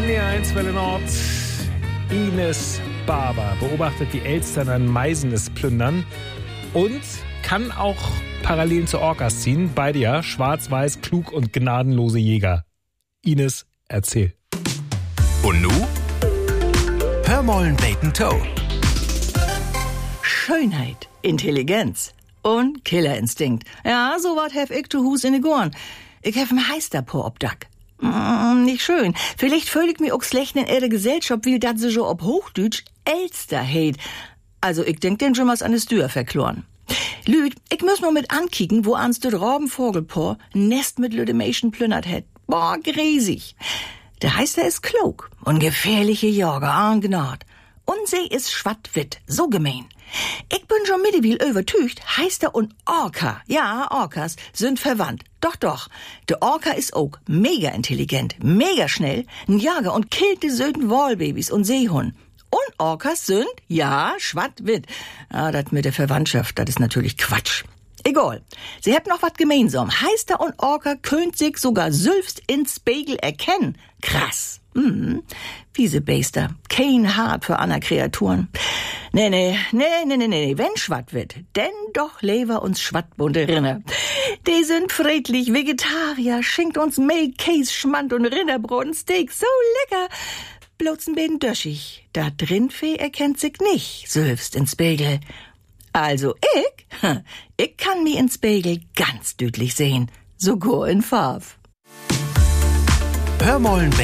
NDR1 Welle Nord. Ines Barber beobachtet die Elstern an Maisenes plündern und kann auch Parallelen zu Orcas ziehen. Beide ja schwarz-weiß, klug und gnadenlose Jäger. Ines, erzähl. Und nu? Hör mollen Bacon Toe. Schönheit, Intelligenz und Killerinstinkt. Ja, so wat hef ich zu Hus in de Gorn. Ich hef ein Heister po obdak. Nicht schön. Vielleicht fühl ich mich auch schlecht in ihre Gesellschaft, wie dat sie so ob Hochdeutsch Elster heit. Also ich denk den schon was an de Stür verkloren. Lüd, ich muss nur mit ankicken, wo ans de Robbenvogelpaar Nest mit Lüdemation plündert het. Boah, gräsig. Der Heister ist klug und gefährliche Jäger, angnad. Und sie ist schwattwitt, so gemein. Ich bin schon mittlerweile übertücht, Heister und Orca, ja, Orcas, sind verwandt. Doch. Der Orca ist auch mega intelligent, mega schnell, ein Jager und killt die söden Wallbabys und Seehund. Und Orcas sind, ja, schwattwitt. Ah, das mit der Verwandtschaft, das ist natürlich Quatsch. Egal. Sie habt noch wat gemeinsam. Heister und Orca könnt sich sogar selbst ins Spiegel erkennen. Krass. Fiese Beister. Kein Hart für andere Kreaturen. Nee. Wenn schwatt wird, denn doch lever uns schwattbunte Rinne. Die sind friedlich, Vegetarier, schenkt uns Mehl, Käse, Schmand und Rinderbrot, Steak. So lecker. Bloß ein bisschen döschig. Da Rindvieh erkennt sich nicht, selbst ins Spiegel. Also ich kann mich ins Spiegel ganz deutlich sehen. Sogar in Farb. Hör mollen